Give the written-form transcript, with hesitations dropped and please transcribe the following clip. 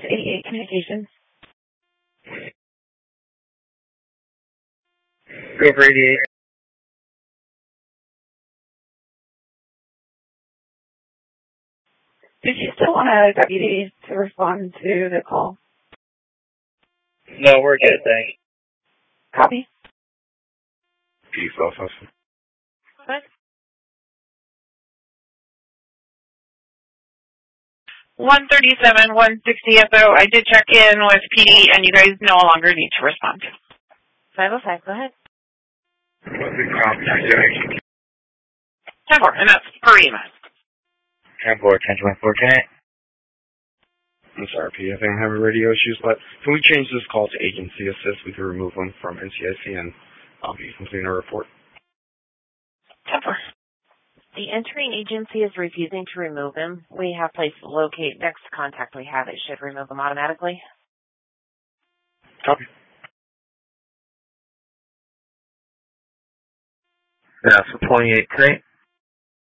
with 88 Communications. Go for 88. Did you still want a deputy to respond to the call? No, we're good, thanks. Copy. Peace officer. What? 137, 160 FO. I did check in with PD, and you guys no longer need to respond. 505, go ahead. What's the contact? 10-4, and that's per email. 10-4, 10-24, 10. I'm sorry, P. I think I'm having radio issues, but can we change this call to agency assist? We can remove them from NCIC, and I'll be completing a report. 10-4. The entering agency is refusing to remove him. We have placed locate next contact we have. It should remove him automatically. Copy. That's for 28 tonight.